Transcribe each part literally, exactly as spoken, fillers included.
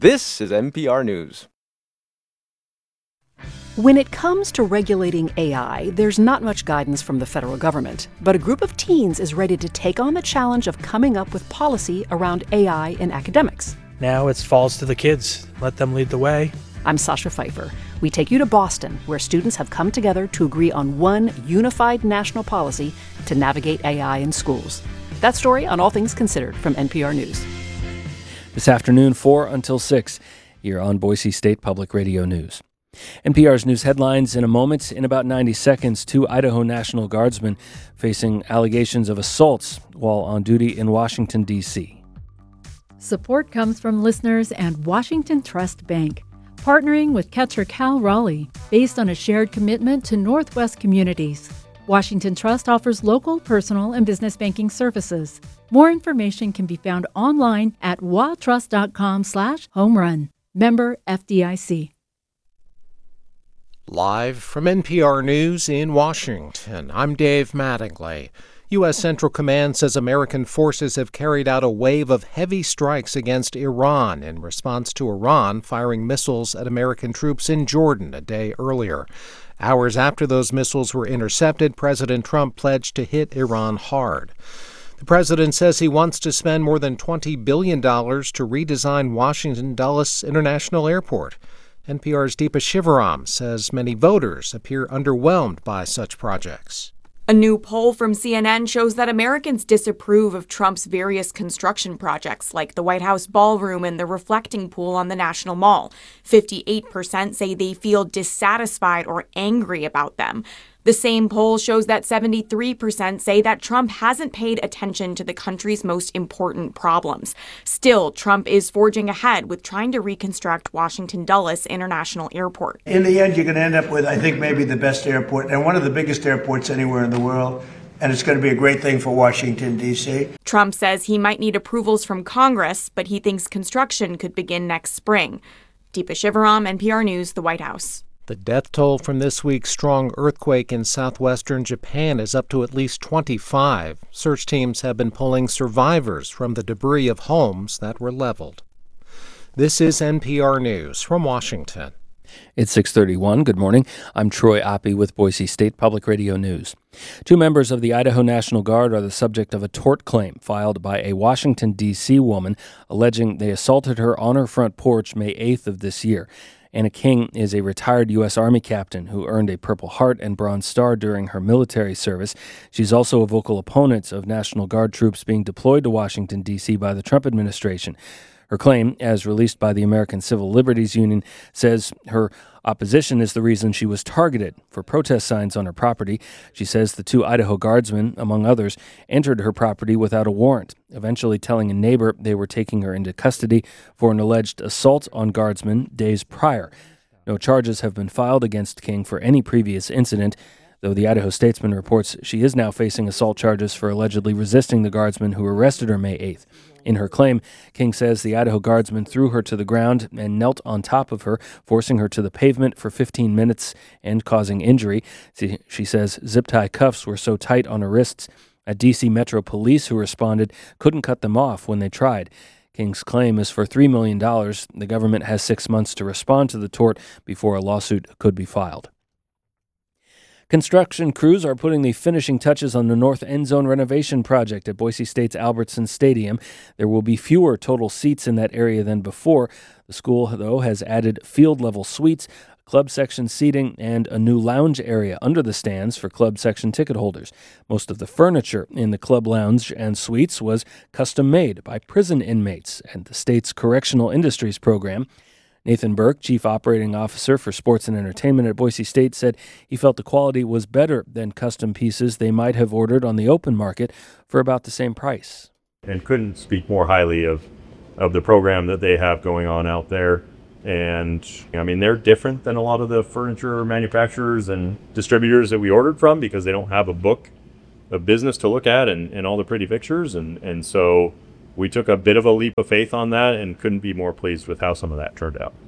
This is N P R News. When it comes to regulating A I, there's not much guidance from the federal government, but a group of teens is ready to take on the challenge of coming up with policy around A I in academics. Now it falls to the kids. Let them lead the way. I'm Sasha Pfeiffer. We take you to Boston, where students have come together to agree on one unified national policy to navigate A I in schools. That story on All Things Considered from N P R News. This afternoon, four until six, here on Boise State Public Radio News. N P R's news headlines in a moment. In about ninety seconds, two Idaho National Guardsmen facing allegations of assaults while on duty in Washington, D C Support comes from listeners and Washington Trust Bank, partnering with Catcher Cal Raleigh, based on a shared commitment to Northwest communities. Washington Trust offers local, personal, and business banking services. More information can be found online at watrust.com slash home run. Member F D I C. Live from N P R News in Washington, I'm Dave Mattingly. U S. Central Command says American forces have carried out a wave of heavy strikes against Iran in response to Iran firing missiles at American troops in Jordan a day earlier. Hours after those missiles were intercepted, President Trump pledged to hit Iran hard. The president says he wants to spend more than twenty billion dollars to redesign Washington Dulles International Airport. N P R's Deepa Shivaram says many voters appear underwhelmed by such projects. A new poll from C N N shows that Americans disapprove of Trump's various construction projects, like the White House ballroom and the reflecting pool on the National Mall. fifty-eight percent say they feel dissatisfied or angry about them. The same poll shows that seventy-three percent say that Trump hasn't paid attention to the country's most important problems. Still, Trump is forging ahead with trying to reconstruct Washington Dulles International Airport. In the end, you're going to end up with, I think, maybe the best airport and one of the biggest airports anywhere in the world. And it's going to be a great thing for Washington, D C. Trump says he might need approvals from Congress, but he thinks construction could begin next spring. Deepa Shivaram, N P R News, the White House. The death toll from this week's strong earthquake in southwestern Japan is up to at least twenty-five. Search teams have been pulling survivors from the debris of homes that were leveled. This is N P R News from Washington. It's six thirty-one. Good morning. I'm Troy Oppie with Boise State Public Radio News. Two members of the Idaho National Guard are the subject of a tort claim filed by a Washington, D C woman alleging they assaulted her on her front porch May eighth of this year. Anna King is a retired U S. Army captain who earned a Purple Heart and Bronze Star during her military service. She's also a vocal opponent of National Guard troops being deployed to Washington, D C by the Trump administration. Her claim, as released by the American Civil Liberties Union, says her opposition is the reason she was targeted for protest signs on her property. She says the two Idaho Guardsmen, among others, entered her property without a warrant, eventually telling a neighbor they were taking her into custody for an alleged assault on Guardsmen days prior. No charges have been filed against King for any previous incident, though the Idaho Statesman reports she is now facing assault charges for allegedly resisting the Guardsmen who arrested her May eighth. In her claim, King says the Idaho Guardsmen threw her to the ground and knelt on top of her, forcing her to the pavement for fifteen minutes and causing injury. She says zip-tie cuffs were so tight on her wrists, a D C Metro Police who responded couldn't cut them off when they tried. King's claim is for three million dollars. The government has six months to respond to the tort before a lawsuit could be filed. Construction crews are putting the finishing touches on the north end zone renovation project at Boise State's Albertson Stadium. There will be fewer total seats in that area than before. The school, though, has added field-level suites, club section seating, and a new lounge area under the stands for club section ticket holders. Most of the furniture in the club lounge and suites was custom-made by prison inmates and the state's Correctional Industries program. Nathan Burke, Chief Operating Officer for Sports and Entertainment at Boise State, said he felt the quality was better than custom pieces they might have ordered on the open market for about the same price. And couldn't speak more highly of, of the program that they have going on out there. And, I mean, they're different than a lot of the furniture manufacturers and distributors that we ordered from because they don't have a book of business to look at and, and all the pretty pictures. And, and so we took a bit of a leap of faith on that and couldn't be more pleased with how some of that turned out.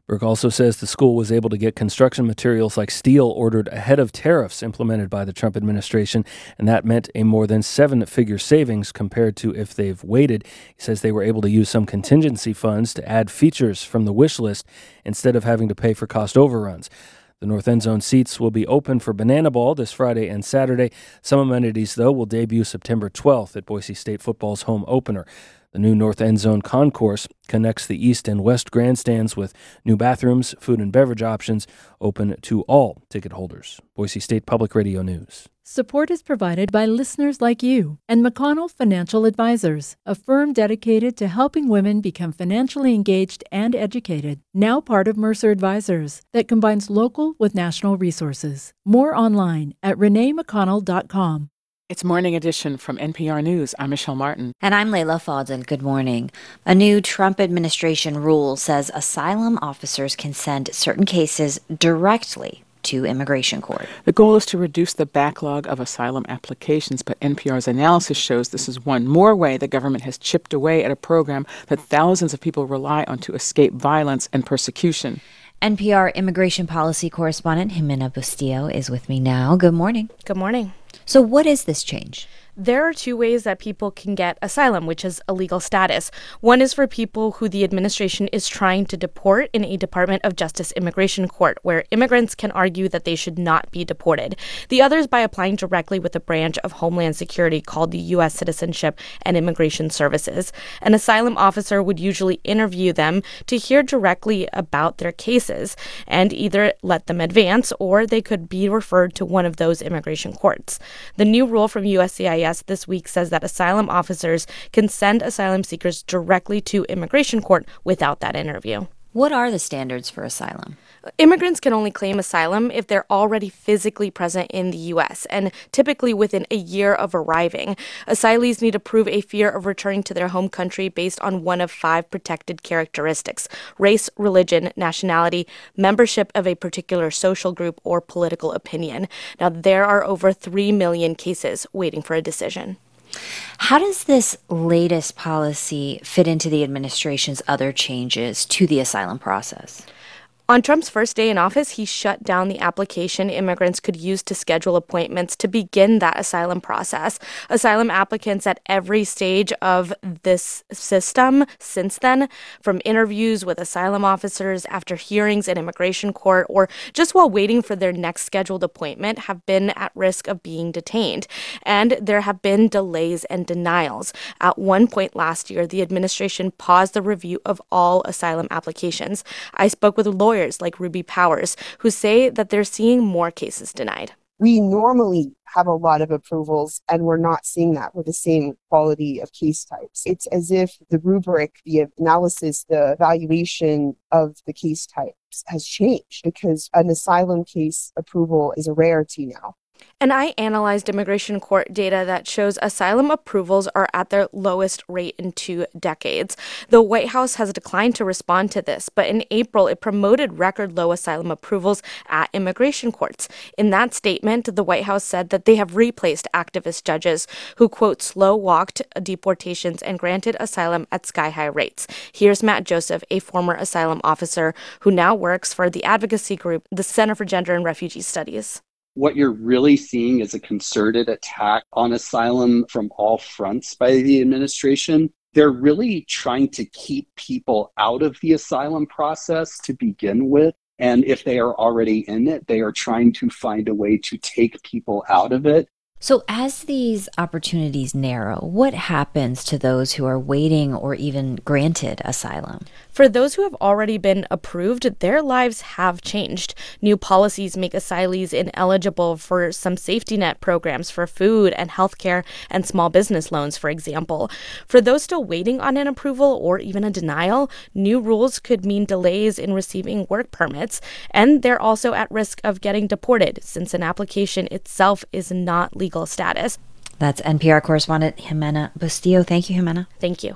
Burke also says the school was able to get construction materials like steel ordered ahead of tariffs implemented by the Trump administration, and that meant a more than seven-figure savings compared to if they've waited. He says they were able to use some contingency funds to add features from the wish list instead of having to pay for cost overruns. The North End Zone seats will be open for Banana Ball this Friday and Saturday. Some amenities, though, will debut September twelfth at Boise State football's home opener. The new North End Zone concourse connects the east and west grandstands with new bathrooms, food and beverage options, open to all ticket holders. Boise State Public Radio News. Support is provided by listeners like you and McConnell Financial Advisors, a firm dedicated to helping women become financially engaged and educated. Now part of Mercer Advisors that combines local with national resources. More online at renee mcconnell dot com. It's Morning Edition from N P R News. I'm Michelle Martin. And I'm Layla Fadel. Good morning. A new Trump administration rule says asylum officers can send certain cases directly to immigration court. The goal is to reduce the backlog of asylum applications, but N P R's analysis shows this is one more way the government has chipped away at a program that thousands of people rely on to escape violence and persecution. N P R immigration policy correspondent Jimena Bustillo is with me now. Good morning. Good morning. So what is this change? There are two ways that people can get asylum, which is a legal status. One is for people who the administration is trying to deport in a Department of Justice immigration court, where immigrants can argue that they should not be deported. The other is by applying directly with a branch of Homeland Security called the U S Citizenship and Immigration Services. An asylum officer would usually interview them to hear directly about their cases and either let them advance or they could be referred to one of those immigration courts. The new rule from U S C I S this week says that asylum officers can send asylum seekers directly to immigration court without that interview. What are the standards for asylum? Immigrants can only claim asylum if they're already physically present in the U S and typically within a year of arriving. Asylees need to prove a fear of returning to their home country based on one of five protected characteristics: race, religion, nationality, membership of a particular social group, or political opinion. Now, there are over three million cases waiting for a decision. How does this latest policy fit into the administration's other changes to the asylum process? On Trump's first day in office, he shut down the application immigrants could use to schedule appointments to begin that asylum process. Asylum applicants at every stage of this system since then, from interviews with asylum officers, after hearings in immigration court, or just while waiting for their next scheduled appointment, have been at risk of being detained. And there have been delays and denials. At one point last year, the administration paused the review of all asylum applications. I spoke with lawyers like Ruby Powers, who say that they're seeing more cases denied. We normally have a lot of approvals, and we're not seeing that with the same quality of case types. It's as if the rubric, the analysis, the evaluation of the case types has changed, because an asylum case approval is a rarity now. And I analyzed immigration court data that shows asylum approvals are at their lowest rate in two decades. The White House has declined to respond to this, but in April, it promoted record low asylum approvals at immigration courts. In that statement, the White House said that they have replaced activist judges who, quote, slow-walked deportations and granted asylum at sky-high rates. Here's Matt Joseph, a former asylum officer who now works for the advocacy group, the Center for Gender and Refugee Studies. What you're really seeing is a concerted attack on asylum from all fronts by the administration. They're really trying to keep people out of the asylum process to begin with. And if they are already in it, they are trying to find a way to take people out of it. So as these opportunities narrow, what happens to those who are waiting or even granted asylum? For those who have already been approved, their lives have changed. New policies make asylees ineligible for some safety net programs for food and healthcare and small business loans, for example. For those still waiting on an approval or even a denial, new rules could mean delays in receiving work permits, and they're also at risk of getting deported since an application itself is not legal status. That's N P R correspondent Jimena Bustillo. Thank you, Jimena. Thank you.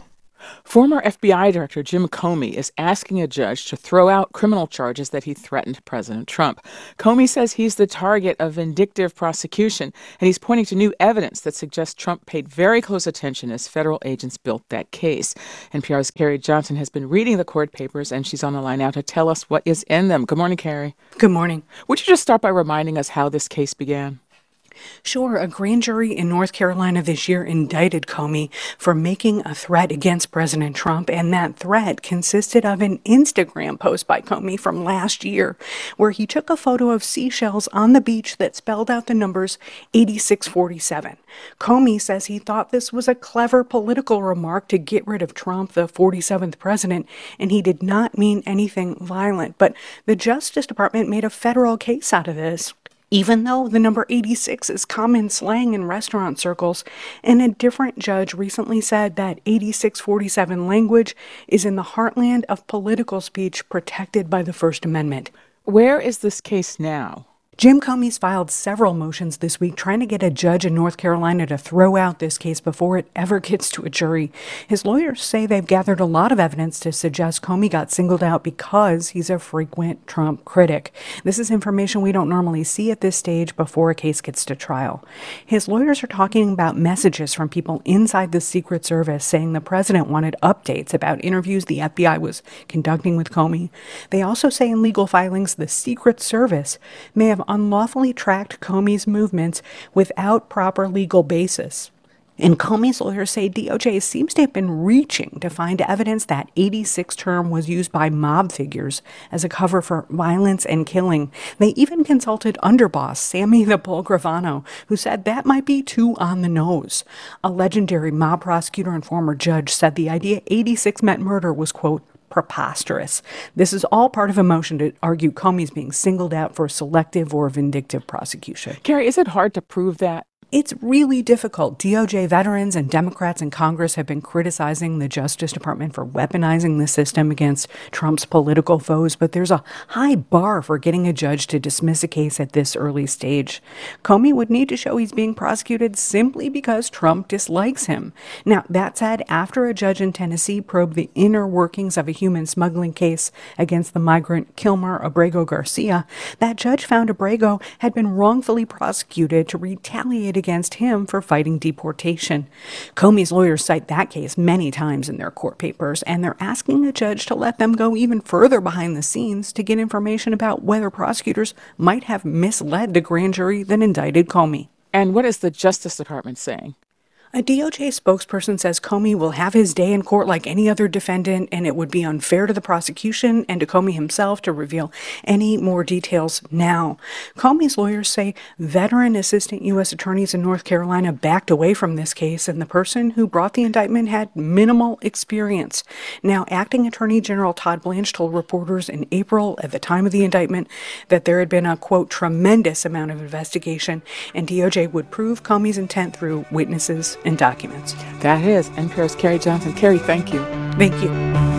Former F B I Director Jim Comey is asking a judge to throw out criminal charges that he threatened President Trump. Comey says he's the target of vindictive prosecution, and he's pointing to new evidence that suggests Trump paid very close attention as federal agents built that case. N P R's Carrie Johnson has been reading the court papers, and she's on the line now to tell us what is in them. Good morning, Carrie. Good morning. Would you just start by reminding us how this case began? Sure. A grand jury in North Carolina this year indicted Comey for making a threat against President Trump, and that threat consisted of an Instagram post by Comey from last year where he took a photo of seashells on the beach that spelled out the numbers eighty-six forty-seven. Comey says he thought this was a clever political remark to get rid of Trump, the forty-seventh president, and he did not mean anything violent. But the Justice Department made a federal case out of this, even though the number eighty-six is common slang in restaurant circles, and a different judge recently said that eighty-six forty-seven language is in the heartland of political speech protected by the First Amendment. Where is this case now? Jim Comey's filed several motions this week trying to get a judge in North Carolina to throw out this case before it ever gets to a jury. His lawyers say they've gathered a lot of evidence to suggest Comey got singled out because he's a frequent Trump critic. This is information we don't normally see at this stage before a case gets to trial. His lawyers are talking about messages from people inside the Secret Service saying the president wanted updates about interviews the F B I was conducting with Comey. They also say in legal filings the Secret Service may have unlawfully tracked Comey's movements without proper legal basis. And Comey's lawyers say D O J seems to have been reaching to find evidence that eighty-six term was used by mob figures as a cover for violence and killing. They even consulted underboss Sammy the Bull Gravano, who said that might be too on the nose. A legendary mob prosecutor and former judge said the idea eighty-six meant murder was, quote, preposterous. This is all part of a motion to argue Comey's being singled out for selective or vindictive prosecution. Carrie, is it hard to prove that? It's really difficult. D O J veterans and Democrats in Congress have been criticizing the Justice Department for weaponizing the system against Trump's political foes, but there's a high bar for getting a judge to dismiss a case at this early stage. Comey would need to show he's being prosecuted simply because Trump dislikes him. Now, that said, after a judge in Tennessee probed the inner workings of a human smuggling case against the migrant Kilmer Abrego Garcia, that judge found Abrego had been wrongfully prosecuted to retaliate against him for fighting deportation. Comey's lawyers cite that case many times in their court papers, and they're asking a judge to let them go even further behind the scenes to get information about whether prosecutors might have misled the grand jury that indicted Comey. And what is the Justice Department saying? A D O J spokesperson says Comey will have his day in court like any other defendant, and it would be unfair to the prosecution and to Comey himself to reveal any more details now. Comey's lawyers say veteran assistant U S attorneys in North Carolina backed away from this case, and the person who brought the indictment had minimal experience. Now, acting Attorney General Todd Blanche told reporters in April at the time of the indictment that there had been a, quote, tremendous amount of investigation, and D O J would prove Comey's intent through witnesses and documents. That is N P R's Carrie Johnson. Carrie, thank you. Thank you.